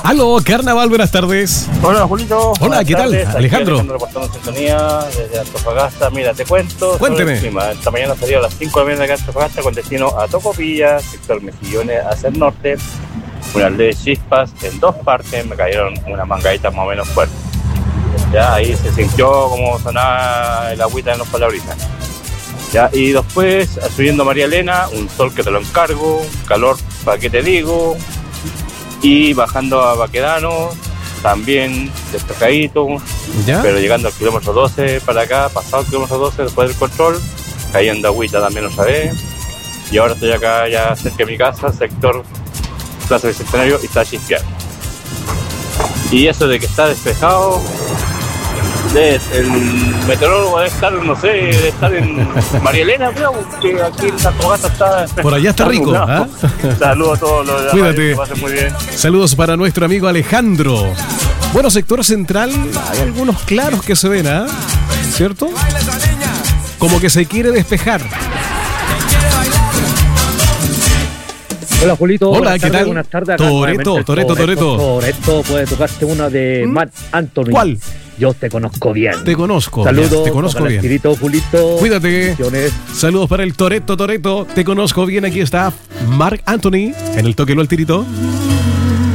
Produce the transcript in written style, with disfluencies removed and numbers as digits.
Aló, Carnaval, buenas tardes. Hola, Julito. Hola, ¿qué tal? Alejandro. Reportando sintonía desde Antofagasta. Mira, te cuento. Cuénteme. Esta mañana salió a las 5 de la mañana de Antofagasta con destino a Tocopilla, sector Mejillones hacia el norte. Unas leves chispas en dos partes, me cayeron unas mangaditas más o menos fuertes. Ya ahí se sintió como sonaba el agüita en los palabritas. Ya, y después, subiendo a María Elena, un sol que te lo encargo, calor, ¿para qué te digo? Y bajando a Baquedano, también despejadito, ¿ya? Pero llegando al kilómetro 12 para acá, pasado el kilómetro 12 después del control, cayendo agüita también otra vez. Y ahora estoy acá ya cerca de mi casa, sector Plaza Bicentenario, y está chispeando. Y eso de que está despejado, el meteorólogo debe estar, no sé, debe estar en María Elena, creo, que aquí en Antofagasta está. Por allá está rico, ¿ah? Saludos a todos los demás. Cuídate. Que pasen muy bien. Saludos para nuestro amigo Alejandro. Bueno, sector central, hay algunos claros que se ven, ¿ah? ¿Cierto? Como que se quiere despejar. Hola, Julito. Hola, ¿qué tal? Buenas tardes. Toretto. Toretto, puede tocarte una de Marc Anthony. ¿Cuál? Yo te conozco bien. Te conozco. Saludos. Te conozco bien. Tirito, Julito. Cuídate. Bendiciones. Saludos para el Toretto. Te conozco bien. Aquí está Marc Anthony en el toque lo al tirito.